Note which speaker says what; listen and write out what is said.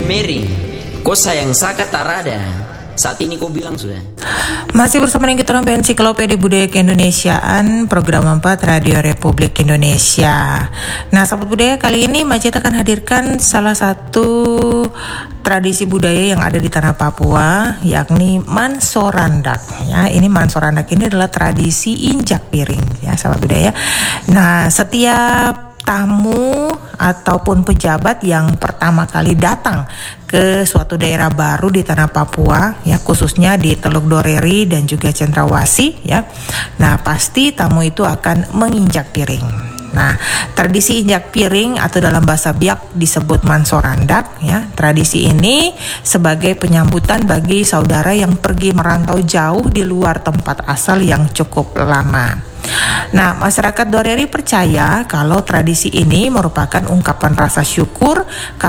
Speaker 1: Mary, kau sayang Saka tarada. Saat ini kau bilang sudah.
Speaker 2: Masih bersama dengan kita orang Ensiklopedia Budaya Keindonesiaan, program 4 Radio Republik Indonesia. Nah, sahabat budaya, kali ini Macet akan hadirkan salah satu tradisi budaya yang ada di tanah Papua, yakni Mansorandak. Ya, ini Mansorandak ini adalah tradisi injak piring, ya sahabat budaya. Nah, setiap tamu ataupun pejabat yang pertama kali datang ke suatu daerah baru di tanah Papua, ya khususnya di Teluk Doreri dan juga Cendrawasih, ya. Nah, pasti tamu itu akan menginjak piring. Nah, tradisi injak piring atau dalam bahasa Biak disebut Mansorandak, ya. Tradisi ini sebagai penyambutan bagi saudara yang pergi merantau jauh di luar tempat asal yang cukup lama. Nah, masyarakat Doreri percaya kalau tradisi ini merupakan ungkapan rasa syukur